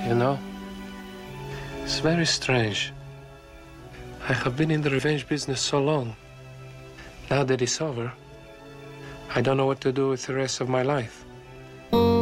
You know, it's very strange. I have been in the revenge business so long. Now that it's over, I don't know what to do with the rest of my life.